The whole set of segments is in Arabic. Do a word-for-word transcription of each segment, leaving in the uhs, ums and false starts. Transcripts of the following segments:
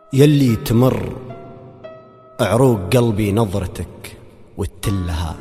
يلي تمر عروق قلبي نظرتك وتلها،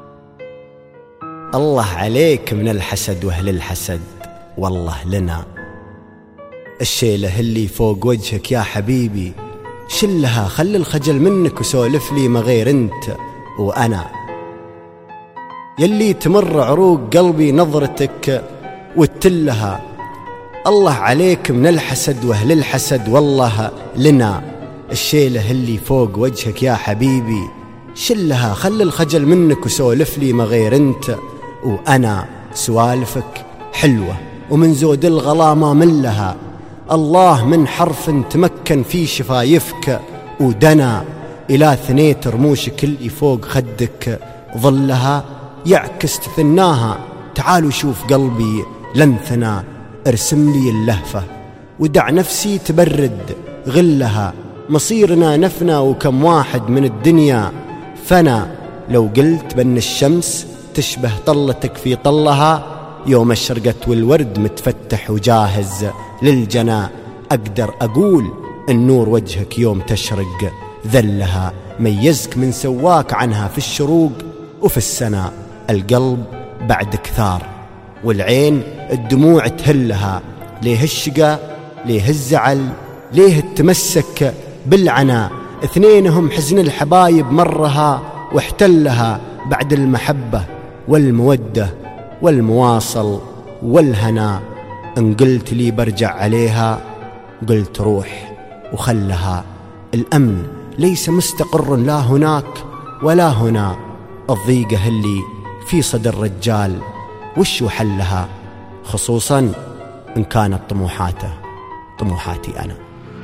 الله عليك من الحسد واهل الحسد والله لنا. الشيلة اللي فوق وجهك يا حبيبي شلها، خلي الخجل منك وسولف لي ما غير انت وانا. يلي تمر عروق قلبي نظرتك وتلها، الله عليك من الحسد واهل الحسد والله لنا. الشيلة اللي فوق وجهك يا حبيبي شلها، خلي الخجل منك وسولف لي ما غير انت وانا. سوالفك حلوة ومن زود الغلا ما ملها، الله من حرف تمكن في شفايفك ودنا. إلى ثنيت رموشك اللي فوق خدك ظلها، يعكس تثناها. تعالوا شوف قلبي لنثنا، ارسم لي اللهفة ودع نفسي تبرد غلها. مصيرنا نفنا وكم واحد من الدنيا فنا. لو قلت بأن الشمس تشبه طلتك في طلها، يوم الشرقت والورد متفتح وجاهز للجنا. أقدر أقول النور وجهك يوم تشرق ذلها، ميزك من سواك عنها في الشروق وفي السنا. القلب بعد كثار والعين الدموع تهلها، ليه الشقا ليه الزعل ليه التمسك بالعنا. اثنينهم حزن الحبايب مرها واحتلها، بعد المحبة والمودة والمواصل والهنا. ان قلت لي برجع عليها قلت روح وخلها. الأمن ليس مستقر لا هناك ولا هنا، الضيقة اللي في صدر الرجال وش حلها، خصوصا إن كانت طموحاته طموحاتي أنا.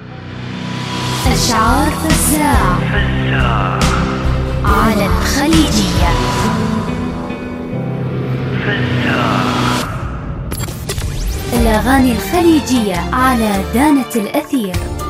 أشعار فزاع على الخليجية. الأغاني الخليجية على دانة الأثير.